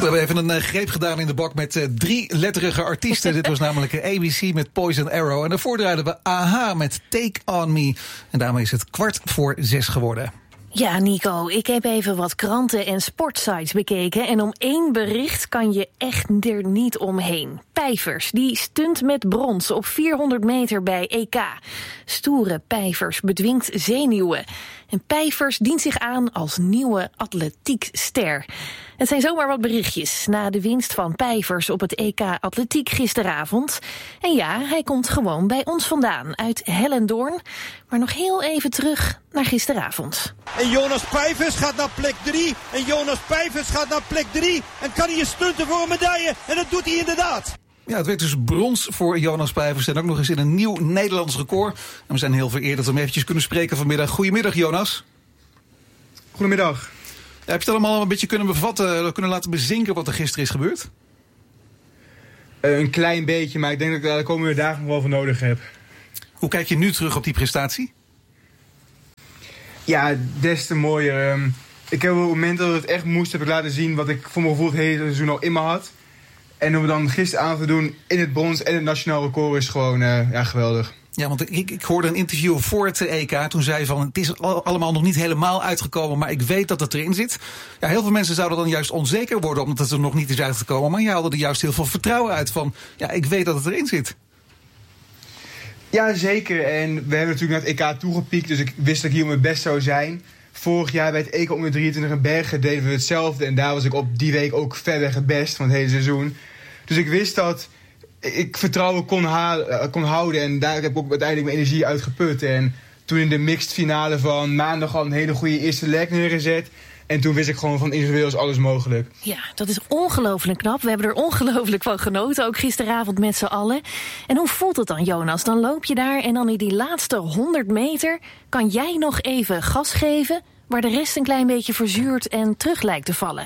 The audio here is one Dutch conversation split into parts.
We hebben even een greep gedaan in de bak met 3-letterige artiesten. Dit was namelijk ABC met Poison Arrow. En daarvoor draaiden we AHA met Take On Me. En daarmee is het 5:45 geworden. Ja, Nico, ik heb even wat kranten en sportsites bekeken. En om één bericht kan je echt er niet omheen. Pijvers, die stunt met brons op 400 meter bij EK. Stoere Pijvers bedwingt zenuwen. En Pijvers dient zich aan als nieuwe atletiekster. Het zijn zomaar wat berichtjes na de winst van Pijvers op het EK Atletiek gisteravond. En ja, hij komt gewoon bij ons vandaan, uit Hellendoorn. Maar nog heel even terug naar gisteravond. En Jonas Pijvers gaat naar plek 3. En Jonas Pijvers gaat naar plek 3. En kan hij stunten voor een medaille? En dat doet hij inderdaad. Ja, het werd dus brons voor Jonas Pijvers. En ook nog eens in een nieuw Nederlands record. En we zijn heel vereerd dat we hem eventjes kunnen spreken vanmiddag. Goedemiddag, Jonas. Goedemiddag. Ja, heb je het allemaal een beetje kunnen bevatten, kunnen laten bezinken wat er gisteren is gebeurd? Een klein beetje, maar ik denk dat ik daar de komende dagen nog wel voor nodig heb. Hoe kijk je nu terug op die prestatie? Ja, des te mooier. Ik heb op het moment dat het echt moest, heb ik laten zien wat ik voor mijn gevoel het hele seizoen al in me had. En om het dan gisteravond te doen in het brons en het nationaal record is gewoon geweldig. Ja, want ik hoorde een interview voor het EK. Toen zei van, het is allemaal nog niet helemaal uitgekomen, maar ik weet dat het erin zit. Ja, heel veel mensen zouden dan juist onzeker worden omdat het er nog niet is uitgekomen. Maar je haalde er juist heel veel vertrouwen uit van, ja, ik weet dat het erin zit. Ja, zeker. En we hebben natuurlijk naar het EK toegepiekt, dus ik wist dat ik hier mijn best zou zijn. Vorig jaar bij het EK onder 23 in Bergen deden we hetzelfde. En daar was ik op die week ook verder het best van het hele seizoen. Dus ik wist dat ik vertrouwen kon houden. En daar heb ik ook uiteindelijk mijn energie uitgeput. En toen in de mixed finale van maandag al een hele goede eerste leg neergezet. En toen wist ik gewoon van individueel is alles mogelijk. Ja, dat is ongelooflijk knap. We hebben er ongelooflijk van genoten, ook gisteravond met z'n allen. En hoe voelt het dan, Jonas? Dan loop je daar en dan in die laatste 100 meter kan jij nog even gas geven, waar de rest een klein beetje verzuurt en terug lijkt te vallen.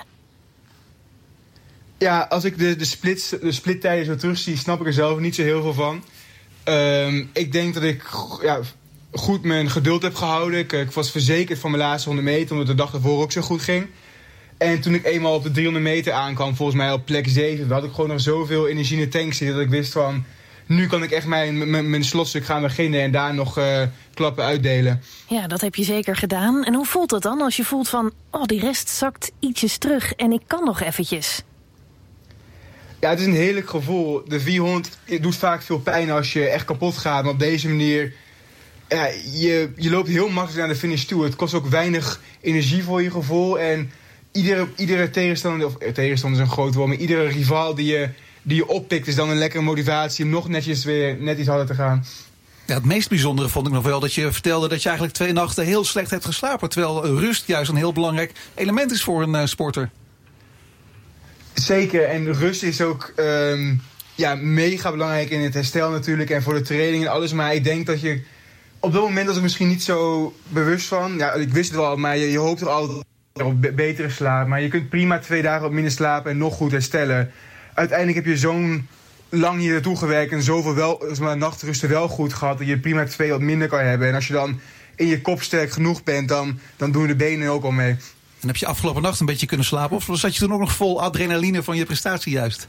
Ja, als ik de splittijden zo terugzie, snap ik er zelf niet zo heel veel van. Ik denk dat ik goed mijn geduld heb gehouden. Ik was verzekerd van mijn laatste 100 meter, omdat de dag ervoor ook zo goed ging. En toen ik eenmaal op de 300 meter aankwam, volgens mij op plek 7... had ik gewoon nog zoveel energie in de tank zitten dat ik wist van, nu kan ik echt mijn slotstuk gaan beginnen en daar nog klappen uitdelen. Ja, dat heb je zeker gedaan. En hoe voelt dat dan als je voelt van, die rest zakt ietsjes terug en ik kan nog eventjes? Ja, het is een heerlijk gevoel. De 400 doet vaak veel pijn als je echt kapot gaat. Maar op deze manier, ja, je loopt heel makkelijk naar de finish toe. Het kost ook weinig energie voor je gevoel. En iedere tegenstander, of tegenstander is een groot woord, maar iedere rivaal die je oppikt is dan een lekkere motivatie om nog net iets harder te gaan. Ja, het meest bijzondere vond ik nog wel dat je vertelde dat je eigenlijk 2 nachten heel slecht hebt geslapen. Terwijl rust juist een heel belangrijk element is voor een sporter. Zeker, en rust is ook mega belangrijk in het herstel natuurlijk en voor de training en alles. Maar ik denk dat je op dat moment was ik misschien niet zo bewust van. Ja, ik wist het wel, maar je hoopt er altijd op betere slaap. Maar je kunt prima 2 dagen op minder slapen en nog goed herstellen. Uiteindelijk heb je zo'n lang hier naartoe gewerkt en zoveel nachtrusten wel goed gehad dat je prima 2 wat minder kan hebben. En als je dan in je kop sterk genoeg bent, dan doen de benen ook al mee. En heb je afgelopen nacht een beetje kunnen slapen? Of zat je toen ook nog vol adrenaline van je prestatie juist?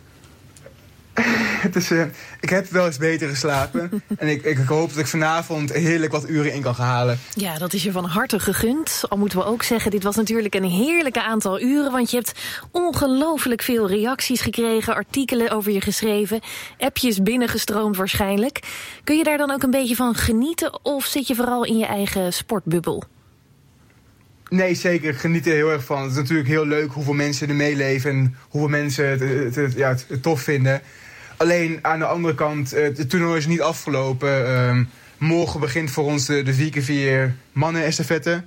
Ik heb wel eens beter geslapen. En ik hoop dat ik vanavond heerlijk wat uren in kan halen. Ja, dat is je van harte gegund. Al moeten we ook zeggen, dit was natuurlijk een heerlijke aantal uren. Want je hebt ongelooflijk veel reacties gekregen, artikelen over je geschreven, appjes binnengestroomd waarschijnlijk. Kun je daar dan ook een beetje van genieten of zit je vooral in je eigen sportbubbel? Nee, zeker. Ik geniet er heel erg van. Het is natuurlijk heel leuk hoeveel mensen er meeleven en hoeveel mensen het tof vinden. Alleen aan de andere kant, het toernooi is niet afgelopen. Morgen begint voor ons de 4x4 mannen-estafette.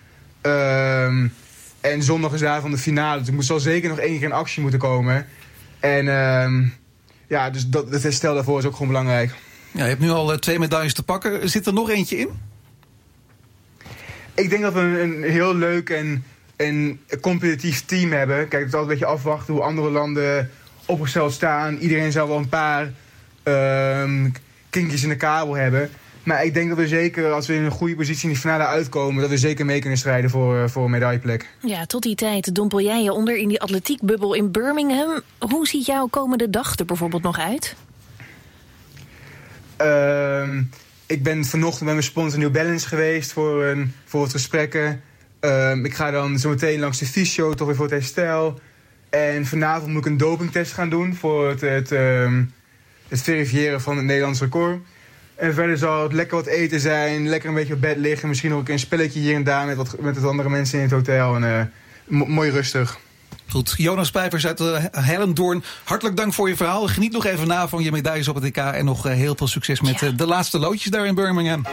En zondag is daar van de finale. Dus ik zal zeker nog 1 keer in actie moeten komen. En dus het herstel daarvoor is ook gewoon belangrijk. Ja, je hebt nu al 2 medailles te pakken. Zit er nog eentje in? Ik denk dat we een heel leuk en competitief team hebben. Kijk, het is altijd een beetje afwachten hoe andere landen opgesteld staan. Iedereen zal wel een paar kinkjes in de kabel hebben. Maar ik denk dat we zeker, als we in een goede positie in die finale uitkomen, dat we zeker mee kunnen strijden voor een medailleplek. Ja, tot die tijd dompel jij je onder in die atletiekbubbel in Birmingham. Hoe ziet jouw komende dag er bijvoorbeeld nog uit? Ik ben vanochtend bij mijn sponsor New Balance geweest voor wat gesprekken. Ik ga dan zo meteen langs de fysio, toch weer voor het herstel. En vanavond moet ik een dopingtest gaan doen voor het verifiëren van het Nederlands record. En verder zal het lekker wat eten zijn, lekker een beetje op bed liggen. Misschien nog een spelletje hier en daar met wat andere mensen in het hotel. En mooi rustig. Goed, Jonas Pijvers uit Hellendoorn. Hartelijk dank voor je verhaal. Geniet nog even na van je medailles op het EK. En nog heel veel succes met de laatste loodjes daar in Birmingham.